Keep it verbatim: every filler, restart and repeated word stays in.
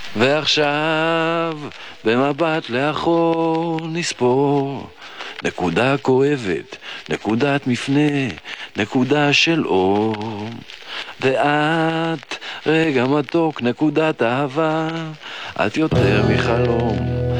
ועכשיו במבט לאחור נספור נקודה כואבת, נקודת מפנה, נקודה של אור. ואת רגע מתוק, נקודת אהבה, את יותר מחלום,